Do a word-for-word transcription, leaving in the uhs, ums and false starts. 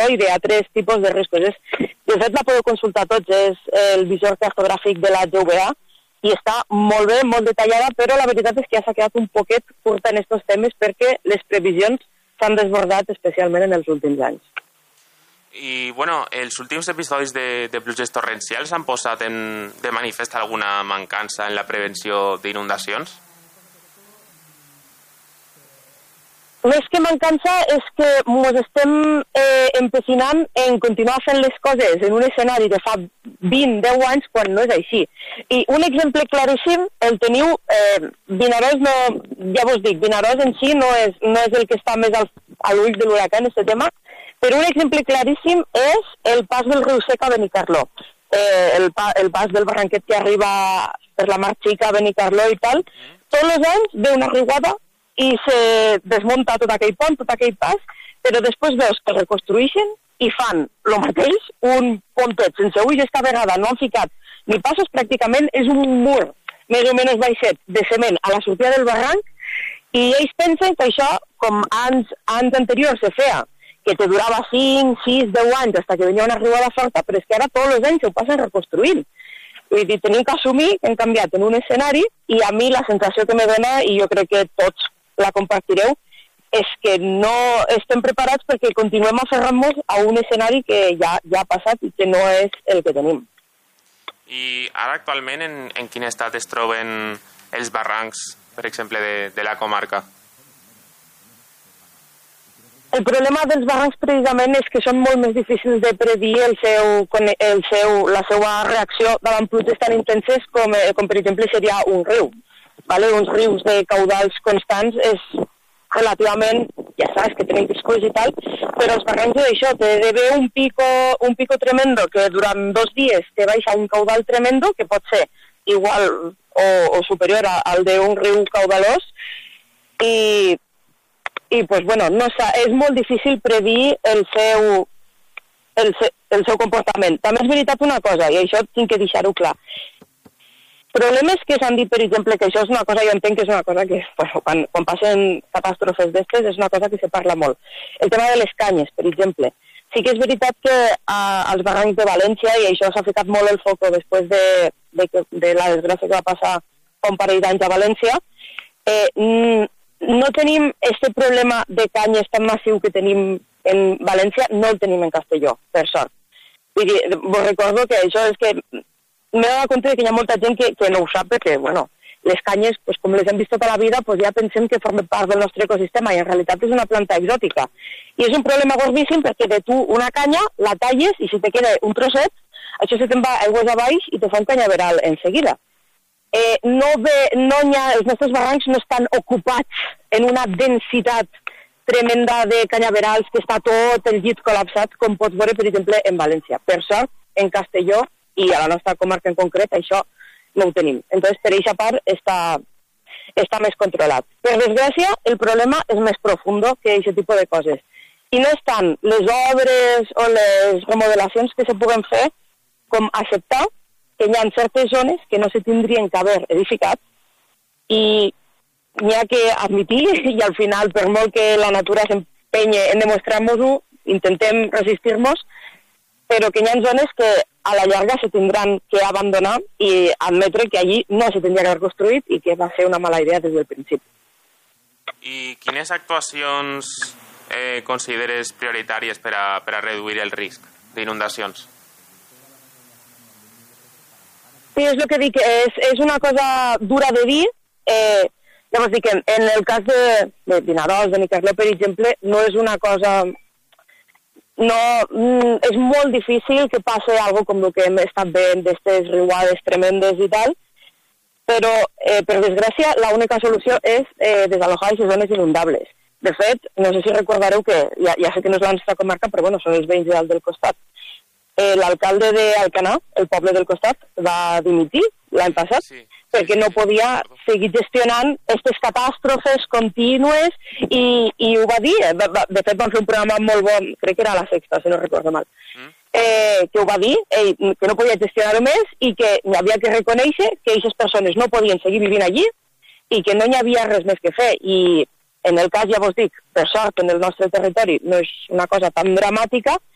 i d'altres tipus de riscos. És, de fet, la podeu consultar tots, és el visor cartogràfic de la G U B A, i està molt bé, molt detallada, però la veritat és que ja s'ha quedat un poquet curta en aquests temes perquè les previsions s'han desbordat especialment en els últims anys. I, bueno, els últims episodis de, de pluges torrencials han posat en, de manifest alguna mancança en la prevenció d'inundacions? Més que mancança és que ens estem eh, empecinant en continuar fent les coses en un escenari de fa vint, deu anys quan no és així. I un exemple claríssim el teniu, eh, Vinaròs, no, ja vos dic, Vinaròs en si no és, no és el que està més al, a l'ull de l'huracà en aquest tema, però un exemple claríssim és el pas del riu Sec a Benicarló. Eh, el, pa, el pas del barranquet que arriba per la Mar Xica a Benicarló i tal. Tots els anys ve una riuada i se desmunta tot aquell pont, tot aquell pas, però després veus que reconstrueixen i fan el mateix, un pontet sense ulls. Esta vegada no han ficat ni passos, pràcticament és un mur més o menys baixet de cement a la sortida del barranc, i ells pensen que això, com anys, anys anteriors se feia, que te durava cinc, sis, deu anys fins que venia una riuada forta, però és que ara tots els anys ho passen reconstruint. Vull dir, tenim que assumir que hem canviat en un escenari, i a mi la sensació que me dona, i jo crec que tots la compartireu, és que no estem preparats perquè continuem aferrant-nos a un escenari que ja, ja ha passat i que no és el que tenim. I ara actualment en, en quin estat es troben els barrancs, per exemple, de, de la comarca? El problema dels barrancs precisament és que són molt més difícils de predir el seu, el seu, la seva reacció davant pluges tan intenses com, com per exemple seria un riu. Vale? Uns rius de caudals constants és relativament, ja saps que tenim riscos i tal, però els barrancs d'això, te ve un pico, un pico tremendo que durant dos dies te baixa un caudal tremendo que pot ser igual o, o superior al d'un riu caudalós, i i pues, bueno, no, és molt difícil predir el seu, el, se, el seu comportament. També és veritat una cosa, i això tinc que deixar-ho clar. Problemes que s'han dit, per exemple, que això és una cosa, jo entenc que és una cosa que, bueno, quan, quan passen catàstrofes d'estes, és una cosa que se parla molt. El tema de les canyes, per exemple. Sí que és veritat que uh, als barrancs de València, i això s'ha ficat molt el foc després de, de, de la desgràcia que va passar un parell d'anys a València, eh, no tenim aquest problema de canyes tan massiu que tenim en València, no el tenim en Castelló, per sort. Vull dir, vos recordo que això és que m'he donat compte que hi ha molta gent que, que no ho sap, perquè, bueno, les canyes, pues, com les hem vist tota la vida, pues, ja pensem que formen part del nostre ecosistema, i en realitat és una planta exòtica. I és un problema gordíssim perquè de tu una canya, la talles, i si te queda un trosset, això se te'n va aigües a baix i te fa un canyaveral en seguida. Eh, no ve, no ha, els nostres barrancs no estan ocupats en una densitat tremenda de canyaverals que està tot el llit col·lapsat, com pots veure, per exemple, en València. Per sort, en Castelló, i a la nostra comarca en concret, això no ho tenim. Entonces, per aquesta part, està, està més controlat. Per desgràcia, el problema és més profundo que aquest tipus de coses. I no és tant les obres o les remodelacions que se puguen fer com acceptar que hi ha certes zones que no se tindrien que haver edificat, i n'hi ha que admitir, i al final, per molt que la natura s'empenye en demostrar-nos-ho, intentem resistir-nos, però que hi ha zones que a la llarga se tindran que abandonar i admetre que allí no se tindria que haver construït i que va ser una mala idea des del principi. I quines actuacions eh, consideres prioritàries per a, per a reduir el risc d'inundacions? Sí, és el que dic, és, és una cosa dura de dir. Eh, ja vos dic, en, en el cas de, de Vinaròs, de Benicarló, per exemple, no és una cosa... No, és molt difícil que passi algo com el que hem estat veient d'aquestes riuades tremendes i tal, però, eh, per desgràcia, l'única solució és eh, desalojar aquestes zones inundables. De fet, no sé si recordareu que, ja, ja sé que no és la nostra comarca, però bueno, són els veïns de dalt del costat. Eh, l'alcalde d'Alcanar, el poble del costat, va dimitir l'any passat, sí, perquè no podia seguir gestionant aquestes catàstrofes contínues, i, i ho va dir. De fet, van fer un programa molt bon, crec que era La Sexta, si no recordo mal, mm. eh, que ho va dir, eh, que no podia gestionar-ho més i que hi havia que reconèixer que aquestes persones no podien seguir vivint allí i que no hi havia res més que fer. I en el cas, ja vos dic, per sort, en el nostre territori no és una cosa tan dramàtica,